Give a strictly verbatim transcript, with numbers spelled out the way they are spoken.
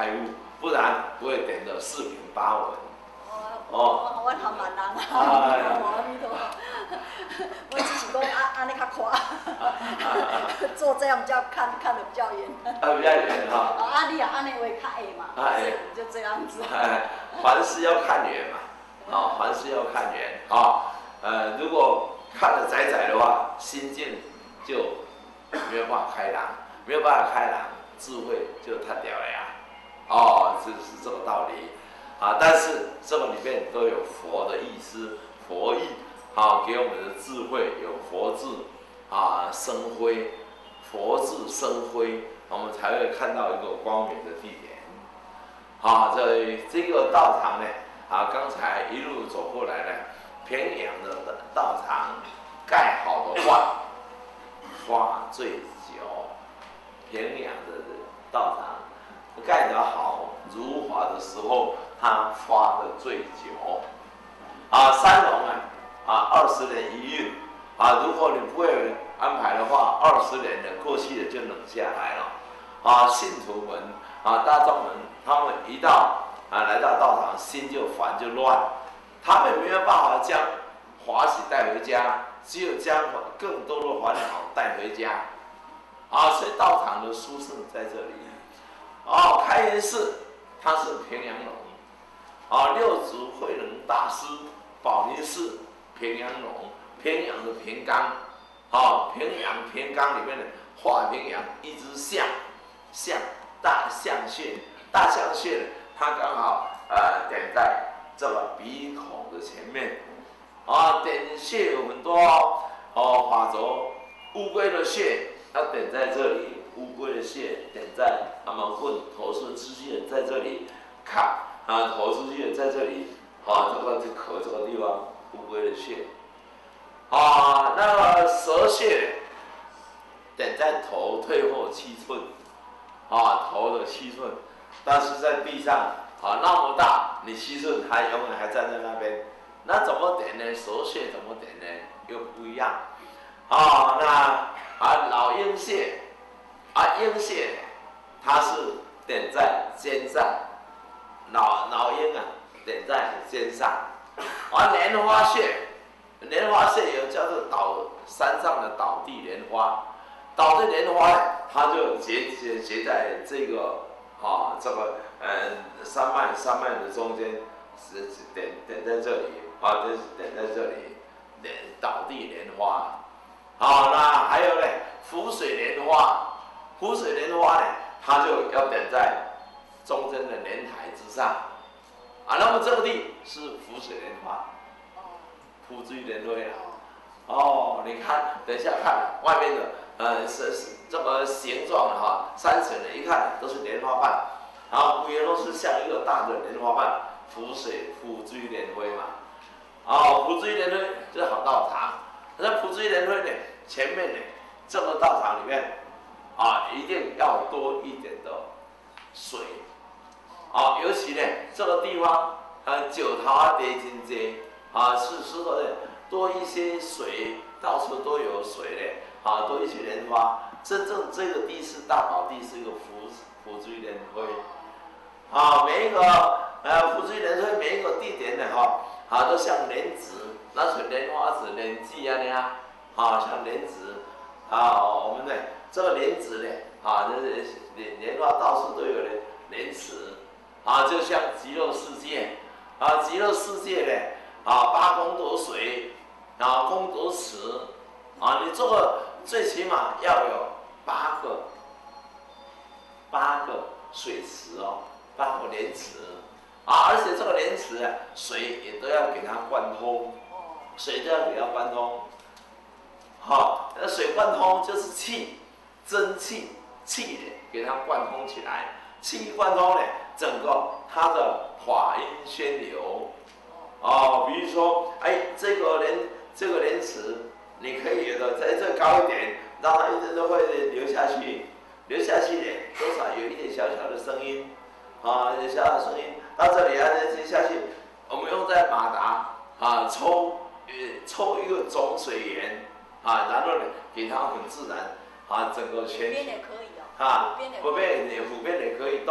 开悟，不然不会点得四平八稳。 哦，我我含慢人啊，阿弥陀佛，我只是讲安安尼较快，做这样比较看看得比较远。 啊，比较远哈。 哦，啊，你啊安尼会较矮嘛， 啊， 就这样子。 凡事要看远嘛，啊，凡事要看远啊。呃，如果看得窄窄的话，心境就没有办法开朗，没有办法开朗，智慧就塌掉了呀。哦，这是这个道理。啊，但是这个里面都有佛的意思，佛意，啊，给我们的智慧有佛智，啊，生辉，佛智生辉，我们才会看到一个光明的地点。啊，这这个道场呢，啊，刚才一路走过来呢，平阳的道场盖好的话，花最久，平阳的道场盖得好，如法的时候。它发的最久，啊，三龙啊，啊，二十年一运，啊，如果你不会安排的话，二十年的过去的就冷下来了，啊，信徒们啊，大众们，他们一到啊来到道场，心就烦就乱，他们没有办法将欢喜带回家，只有将更多的烦恼带回家，啊，所以道场的殊胜在这里，哦，开元寺它是平阳龙。啊，六祖慧能大师宝林寺平阳龙，平阳的平冈，啊，平阳平冈里面的画平阳一只象，象大象穴，大象穴它刚好呃点在这个鼻孔的前面，啊，点穴有很多哦，法轴乌龟的穴要点在这里，乌龟的穴点在他们问头顺之穴在这里看。啊，头出去在这里，啊，这个这壳这个地方，乌龟的穴，啊，那个蛇穴点在头退后七寸，啊，头的七寸，但是在地上，啊，那么大，你七寸还永远还站在那边，那怎么点呢？蛇穴怎么点呢？又不一样，啊，那啊老鹰穴，啊鹰穴，它是点在肩上。老老鹰啊，点在肩上，而莲花穴，莲花穴有叫做倒山上的倒地莲花，倒地莲花呢，它就结结结在这个啊这个呃山脉山脉的中间，是点点在这里啊，就是点在这里，点倒地莲花，好，那还有呢浮水莲花，浮水莲花呢，它就要点在。中间的莲台之上，啊，那么这个地是浮水莲花，浮水莲花啊，哦，你看，等一下看外面的，呃，是是这么形状的哈，山水的，一看都是莲花瓣，然后规个都是像一个大的莲花瓣，浮水浮水莲花嘛，哦，浮水莲花就是好道场，那浮水莲花呢，前面呢，这个道场里面，啊，一定要多一点的水。啊，尤其呢，这个地方，呃，九桃啊地真多，啊，是适合呢多一些水，到处都有水嘞，啊，多一些莲花。真正这个地是大宝地，是一个浮浮水莲花，啊，每一个呃浮水莲花每一个地点呢，哈，啊，都像莲子，那是莲花子、莲季啊那样，啊，像莲子，啊，我们呢这个莲子呢，啊，这莲莲花到处都有莲莲池。啊，就像极乐世界，啊，极乐世界呢，啊，八功德水，啊，功德池，啊，你这个最起码要有八个，八个水池哦，八个莲池，啊，而且这个莲池啊，水也都要给它贯通，水都要给它贯通，好，那水贯通就是气，真气，气的给它贯通起来，气一贯通呢。整个它的法音宣流，哦，比如说，哎，这个莲这个莲池，你可以有的在这高一点，让它一直都会流下去，流下去呢，多少有一点小小的声音，啊，有小小的声音，到这里啊，再接下去，我们用在马达啊抽，呃，抽一个种水源，啊，然后呢，给它很自然，啊，整个圈。 湖边也可以哦。 啊，湖边也湖边也可以。